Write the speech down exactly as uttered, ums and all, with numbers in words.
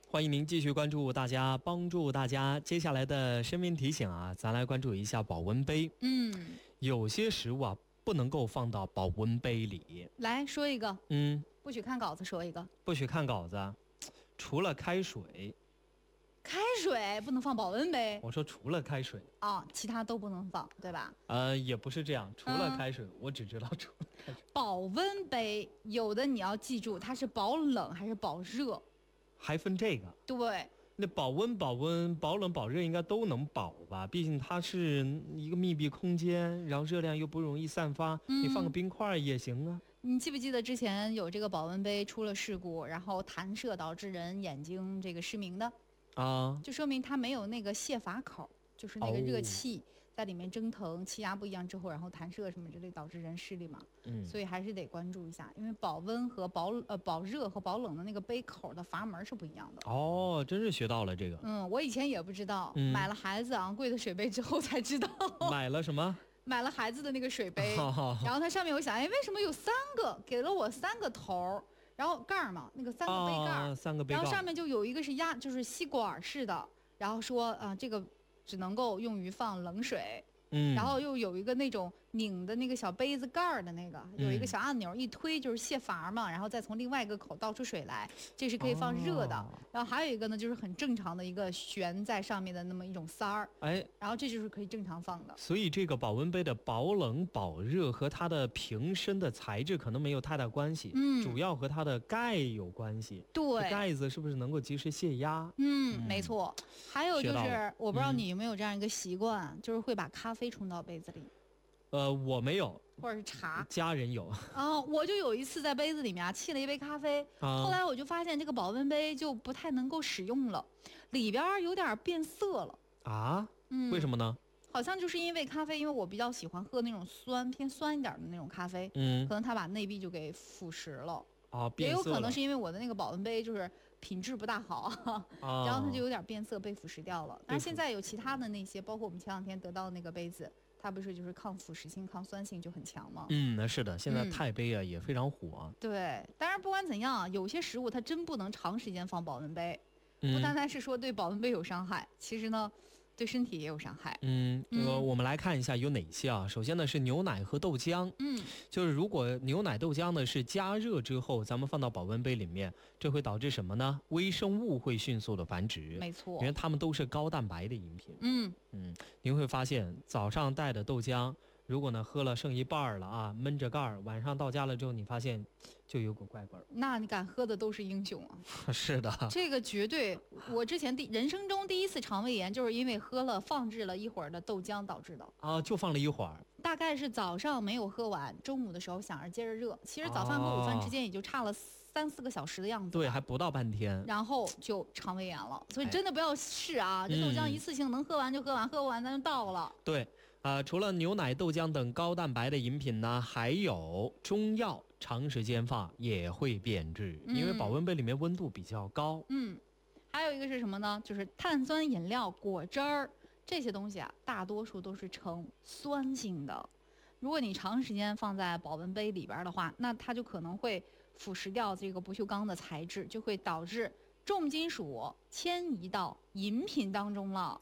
欢迎您继续关注大家，帮助大家。接下来的生命提醒啊，咱来关注一下保温杯。 嗯， 有些食物啊不能够放到保温杯里。 来说一个， 嗯， 不许看稿子，说一个。 不许看稿子，除了开水。 开水不能放保温杯。 我说除了开水啊、哦，其他都不能放，对吧？ 呃，也不是这样，除了开水，嗯、我只知道除了开水。 保温杯有的你要记住，它是保冷还是保热， 还分这个？ 对。 那保温、保温、保冷、保热应该都能保吧？毕竟它是一个密闭空间，然后热量又不容易散发，嗯、你放个冰块也行啊。 你记不记得之前有这个保温杯出了事故，然后弹射导致人眼睛这个失明的？ 啊， 就说明它没有那个泄阀口，就是那个热气在里面蒸腾，气压不一样之后，然后弹射什么之类，导致人视力嘛。嗯，所以还是得关注一下，因为保温和保呃保热和保冷的那个杯口的阀门是不一样的。 哦，真是学到了这个。 嗯，我以前也不知道， 嗯、 买了孩子昂贵的水杯之后才知道。 买了什么？ 买了孩子的那个水杯，然后它上面我想，哎，为什么有三个？给了我三个头。然后盖儿嘛，那个三个杯盖、 哦、三个杯盖， 然后上面就有一个是压，就是吸管式的，然后说啊、呃，这个只能够用于放冷水， 嗯， 然后又有一个那种拧的那个小杯子盖儿的那个，有一个小按钮，一推就是泄阀嘛，然后再从另外一个口倒出水来，这是可以放热的。哦、然后还有一个呢，就是很正常的一个悬在上面的那么一种塞儿， 哎， 然后这就是可以正常放的。 所以这个保温杯的保冷保热和它的瓶身的材质可能没有太大关系，嗯，主要和它的盖有关系。 对， 盖子是不是能够及时泄压？ 嗯，嗯没错。还有就是，我不知道你有没有这样一个习惯， 嗯、 就是会把咖啡冲到杯子里。 呃，我没有， 或者是茶， 家人有。 啊，我就有一次在杯子里面啊沏了一杯咖啡，啊、后来我就发现这个保温杯就不太能够使用了，里边有点变色了。 啊？嗯，为什么呢？ 好像就是因为咖啡，因为我比较喜欢喝那种酸偏酸一点的那种咖啡， 嗯， 可能它把内壁就给腐蚀了。 啊， 也有可能是因为我的那个保温杯就是品质不大好，啊、然后它就有点变色，被腐蚀掉了。但是现在有其他的那些，包括我们前两天得到的那个杯子。它不是就是抗腐蚀性、抗酸性就很强吗？ 嗯，那是的，现在钛杯啊、嗯、也非常火、啊。 对，当然不管怎样，有些食物它真不能长时间放保温杯，嗯、不单单是说对保温杯有伤害，其实呢，对身体也有伤害。 嗯，呃，我们来看一下有哪些啊？首先呢是牛奶和豆浆，嗯，就是如果牛奶豆浆呢是加热之后，咱们放到保温杯里面，这会导致什么呢？微生物会迅速的繁殖， 没错， 因为它们都是高蛋白的饮品。 嗯嗯，您会发现早上带的豆浆，如果呢喝了剩一半了啊，闷着盖儿，晚上到家了之后，你发现就有股怪味儿。 那你敢喝的都是英雄啊！ 是的， 这个绝对，我之前第人生中第一次肠胃炎，就是因为喝了放置了一会儿的豆浆导致的啊，就放了一会儿。 大概是早上没有喝完，中午的时候想着接着热，其实早饭和午饭之间也就差了三四个小时的样子。 对，还不到半天， 然后就肠胃炎了。所以真的不要试啊！哎、这豆浆一次性能喝完就喝完，嗯、喝不完咱就倒了。 对，啊、呃，除了牛奶、豆浆等高蛋白的饮品呢，还有中药，长时间放也会变质，嗯、因为保温杯里面温度比较高。 嗯，还有一个是什么呢？就是碳酸饮料、果汁儿。这些东西啊，大多数都是呈酸性的。如果你长时间放在保温杯里边的话，那它就可能会腐蚀掉这个不锈钢的材质，就会导致重金属迁移到饮品当中了。